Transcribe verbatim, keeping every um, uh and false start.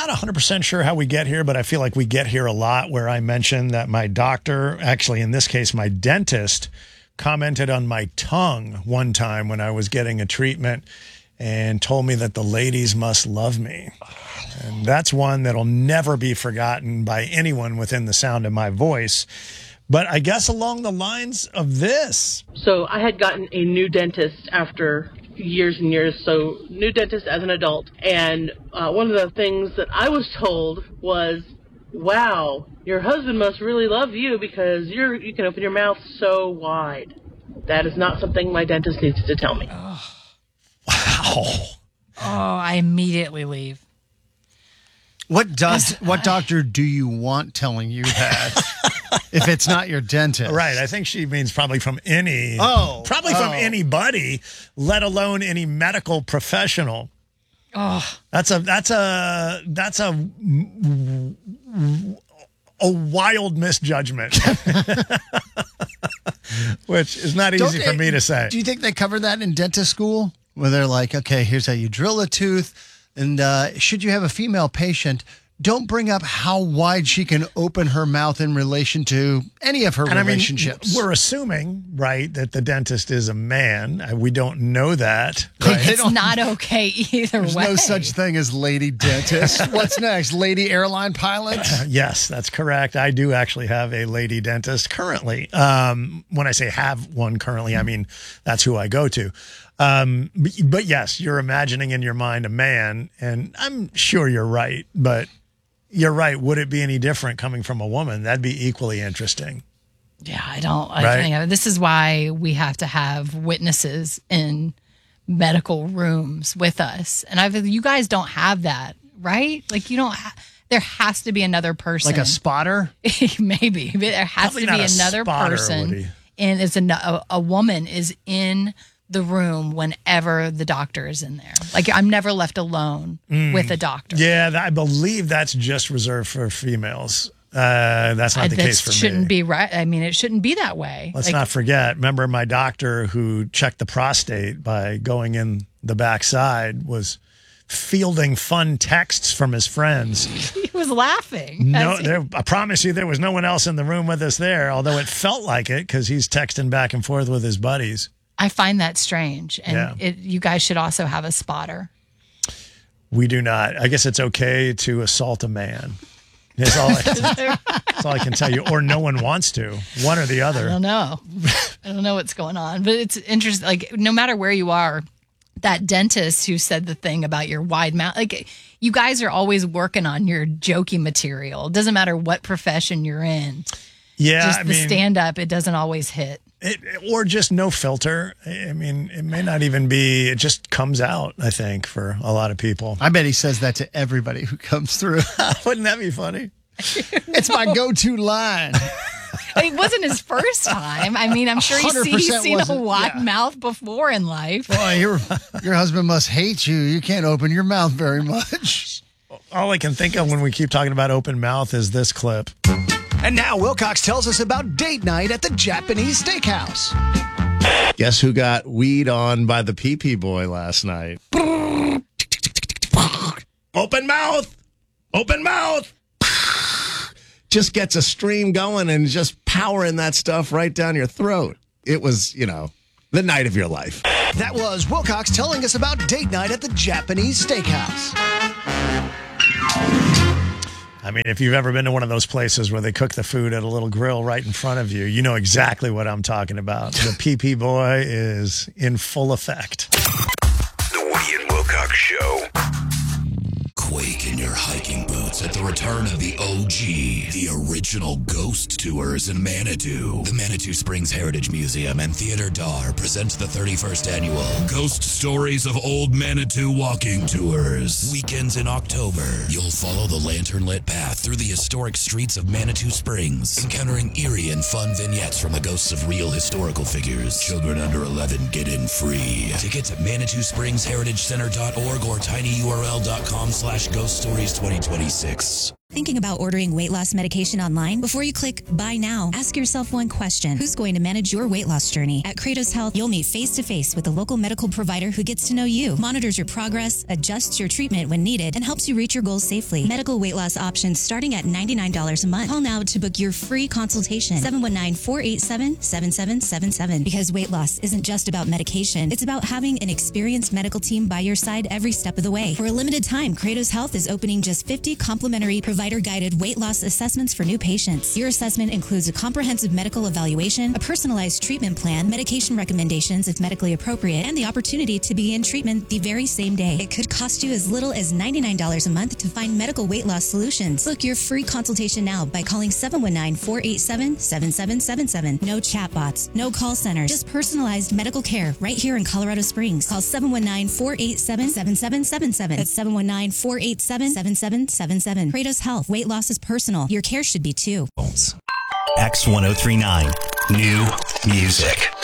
not one hundred percent sure how we get here, but I feel like we get here a lot where I mentioned that my doctor, actually in this case, my dentist, commented on my tongue one time when I was getting a treatment and told me that the ladies must love me. And that's one that'll never be forgotten by anyone within the sound of my voice. But I guess along the lines of this. So I had gotten a new dentist after years and years, so new dentist as an adult. And uh, one of the things that I was told was, wow, your husband must really love you because you're you can open your mouth so wide. That is not something my dentist needs to tell me. Oh. Wow. Oh, I immediately leave. What does what doctor do you want telling you that? If it's not your dentist. Right. I think she means probably from any, oh, probably oh. from anybody, let alone any medical professional. Oh, that's a, that's a, that's a, a wild misjudgment, which is not easy Don't for they, me to say. Do you think they cover that in dentist school? Where they're like, okay, here's how you drill a tooth. And uh, should you have a female patient, don't bring up how wide she can open her mouth in relation to any of her and relationships. I mean, we're assuming, right, that the dentist is a man. We don't know that. Right? It's not okay either There's way. no such thing as lady dentist. What's next? Lady airline pilot? Uh, yes, that's correct. I do actually have a lady dentist currently. Um, when I say have one currently, I mean that's who I go to. Um, but, but yes, you're imagining in your mind a man, and I'm sure you're right, but you're right. Would it be any different coming from a woman? That'd be equally interesting. Yeah, I don't. I Right? think this is why we have to have witnesses in medical rooms with us, and I you guys don't have that, right? Like you don't. Ha- there has to be another person, Like a spotter? Maybe but there has Probably to be not a another spotter, person, Woody. and it's a, a a woman is in the room whenever the doctor is in there. Like I'm never left alone Mm. with a doctor. Yeah, that, I believe that's just reserved for females. Uh, that's not I, the that case for shouldn't me. be right. I mean, it shouldn't be that way. Let's Like, not forget. Remember, my doctor who checked the prostate by going in the backside was fielding fun texts from his friends. he was laughing. No, As he- there, I promise you, there was no one else in the room with us there. Although it felt like it because he's texting back and forth with his buddies. I find that strange, and Yeah. it, you guys should also have a spotter. We do not. I guess it's okay to assault a man. That's all. I, that's all I can tell you. Or no one wants to. One or the I other. don't know. I don't know what's going on, but it's interesting. Like no matter where you are, that dentist who said the thing about your wide mouth, like you guys are always working on your jokey material. It doesn't matter what profession you're in. Yeah, Just I the mean, stand up, it doesn't always hit. It, or just no filter. I mean, it may not even be, it just comes out, I think, for a lot of people. I bet he says that to everybody who comes through. Wouldn't that be funny? It's my go-to line. It wasn't his first time. I mean, I'm sure he's, seen- he's one hundred percent seen a wasn't, wide yeah. mouth before in life. Boy, your, your husband must hate you. You can't open your mouth very much. All I can think of when we keep talking about open mouth is this clip. And now Wilcox tells us about date night at the Japanese Steakhouse. Guess who got weed on by the pee-pee boy last night? Open mouth! Open mouth! Just gets a stream going and just powering that stuff right down your throat. It was, you know, the night of your life. That was Wilcox telling us about date night at the Japanese Steakhouse. I mean, if you've ever been to one of those places where they cook the food at a little grill right in front of you, you know exactly what I'm talking about. The pee-pee boy is in full effect. The Woody and Wilcox Show. Quake in your hiking boots at the return of the O G, the original ghost tours in Manitou. The Manitou Springs Heritage Museum and Theater Dar presents the thirty-first annual Ghost Stories of Old Manitou Walking Tours. Weekends in October, you'll follow the lantern-lit path through the historic streets of Manitou Springs, encountering eerie and fun vignettes from the ghosts of real historical figures. Children under eleven get in free. Tickets at manitou springs heritage center dot org or tinyurl dot com slash ghost stories twenty twenty-six. Thinking about ordering weight loss medication online? Before you click buy now, ask yourself one question. Who's going to manage your weight loss journey? At Kratos Health, you'll meet face-to-face with a local medical provider who gets to know you, monitors your progress, adjusts your treatment when needed, and helps you reach your goals safely. Medical weight loss options starting at ninety-nine dollars a month. Call now to book your free consultation. seven one nine, four eight seven, seven seven seven seven. Because weight loss isn't just about medication. It's about having an experienced medical team by your side every step of the way. For a limited time, Kratos Health is opening just fifty complimentary provider-guided weight loss assessments for new patients. Your assessment includes a comprehensive medical evaluation, a personalized treatment plan, medication recommendations if medically appropriate, and the opportunity to begin treatment the very same day. It could cost you as little as ninety-nine dollars a month to find medical weight loss solutions. Book your free consultation now by calling seven one nine, four eight seven, seven seven seven seven. No chatbots, no call centers, just personalized medical care right here in Colorado Springs. Call seven one nine, four eight seven, seven seven seven seven. That's seven one nine, four eight seven, seven seven seven seven. Kratos Health. Weight loss is personal. Your care should be too. X ten thirty-nine. New music.